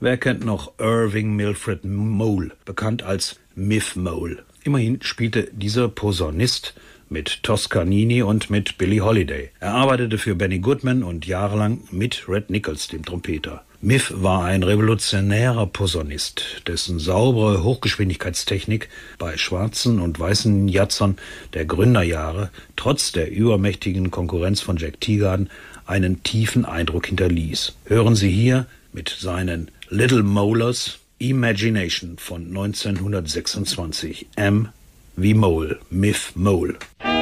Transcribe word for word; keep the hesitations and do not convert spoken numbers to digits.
Wer kennt noch Irving Milfred Mole, bekannt als Miff Mole? Immerhin spielte dieser Posaunist mit Toscanini und mit Billie Holiday. Er arbeitete für Benny Goodman und jahrelang mit Red Nichols, dem Trompeter. Miff war ein revolutionärer Posaunist, dessen saubere Hochgeschwindigkeitstechnik bei schwarzen und weißen Jazzern der Gründerjahre trotz der übermächtigen Konkurrenz von Jack Teagarden einen tiefen Eindruck hinterließ. Hören Sie hier mit seinen Little Molars Imagination von neunzehnhundertsechsundzwanzig. M wie Mole, Miff Mole.